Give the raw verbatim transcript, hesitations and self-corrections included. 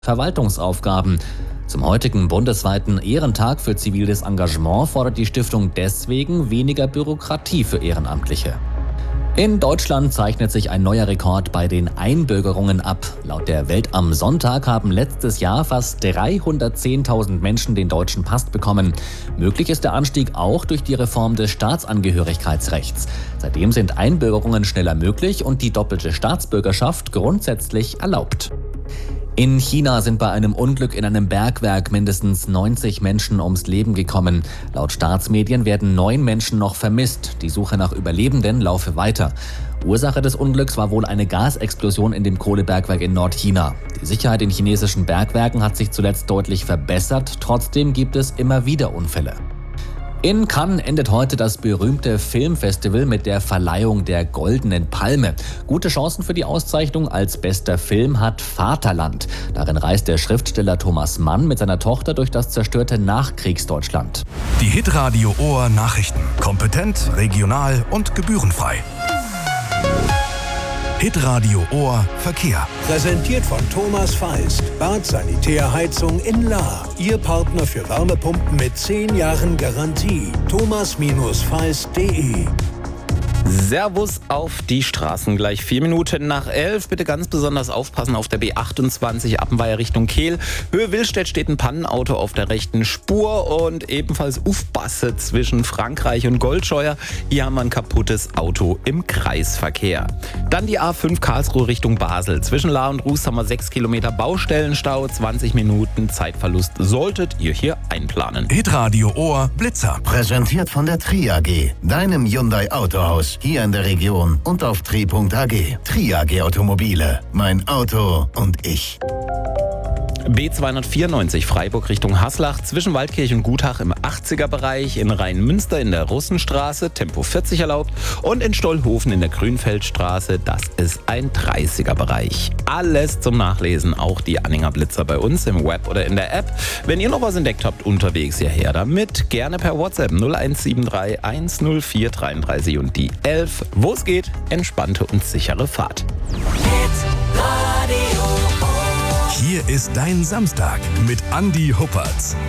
Verwaltungsaufgaben. Zum heutigen bundesweiten Ehrentag für ziviles Engagement fordert die Stiftung deswegen weniger Bürokratie für Ehrenamtliche. In Deutschland zeichnet sich ein neuer Rekord bei den Einbürgerungen ab. Laut der Welt am Sonntag haben letztes Jahr fast dreihundertzehntausend Menschen den deutschen Pass bekommen. Möglich ist der Anstieg auch durch die Reform des Staatsangehörigkeitsrechts. Seitdem sind Einbürgerungen schneller möglich und die doppelte Staatsbürgerschaft grundsätzlich erlaubt. In China sind bei einem Unglück in einem Bergwerk mindestens neunzig Menschen ums Leben gekommen. Laut Staatsmedien werden neun Menschen noch vermisst. Die Suche nach Überlebenden laufe weiter. Ursache des Unglücks war wohl eine Gasexplosion in dem Kohlebergwerk in Nordchina. Die Sicherheit in chinesischen Bergwerken hat sich zuletzt deutlich verbessert. Trotzdem gibt es immer wieder Unfälle. In Cannes endet heute das berühmte Filmfestival mit der Verleihung der Goldenen Palme. Gute Chancen für die Auszeichnung als bester Film hat Vaterland. Darin reist der Schriftsteller Thomas Mann mit seiner Tochter durch das zerstörte Nachkriegsdeutschland. Die Hitradio Ohr Nachrichten. Kompetent, regional und gebührenfrei. Hitradio Ohr Verkehr. Präsentiert von Thomas Feist. Bad Sanitärheizung in Lahr. Ihr Partner für Wärmepumpen mit zehn Jahren Garantie. thomas feist punkt de. Servus auf die Straßen. Gleich vier Minuten nach elf. Bitte ganz besonders aufpassen auf der B achtundzwanzig Appenweier Richtung Kehl. Höhe Willstedt steht ein Pannenauto auf der rechten Spur und ebenfalls Ufbasse zwischen Frankreich und Goldscheuer. Hier haben wir ein kaputtes Auto im Kreisverkehr. Dann die A fünf Karlsruhe Richtung Basel. Zwischen Lahr und Ruß haben wir sechs Kilometer Baustellenstau, zwanzig Minuten Zeitverlust solltet ihr hier einplanen. Hitradio Ohr Blitzer. Präsentiert von der T R I A G, deinem Hyundai Autohaus. Hier in der Region und auf tri punkt a g. T R I A G Automobile. Mein Auto und ich. B zweihundertvierundneunzig Freiburg Richtung Haslach, zwischen Waldkirch und Gutach im achtziger Bereich, in Rheinmünster in der Russenstraße, Tempo vierzig erlaubt und in Stollhofen in der Grünfeldstraße, das ist ein dreißiger Bereich. Alles zum Nachlesen, auch die Anhänger Blitzer bei uns im Web oder in der App. Wenn ihr noch was entdeckt habt unterwegs, hierher damit, gerne per WhatsApp null eins sieben drei eins null vier drei drei und die elf. Wo es geht, entspannte und sichere Fahrt. Hier ist dein Samstag mit Andi Huppertz.